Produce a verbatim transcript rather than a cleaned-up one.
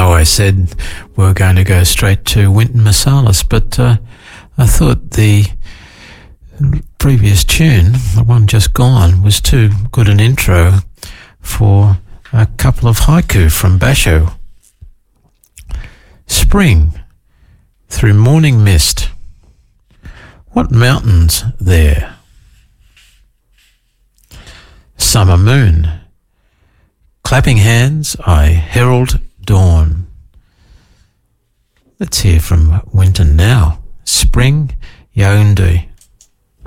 know I said we were going to go straight to Wynton Marsalis, but uh, I thought the previous tune, the one just gone, was too good an intro for a couple of haiku from Basho. Spring, through morning mist, what mountains there? Summer moon, clapping hands, I herald dawn. Let's hear from Wynton now. Spring, Yaoundé.